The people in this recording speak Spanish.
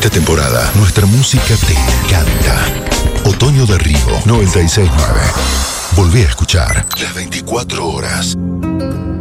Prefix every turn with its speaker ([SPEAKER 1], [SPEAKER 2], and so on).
[SPEAKER 1] Esta temporada, nuestra música te encanta. Otoño de Río 96.9. Volví a escuchar las 24 horas.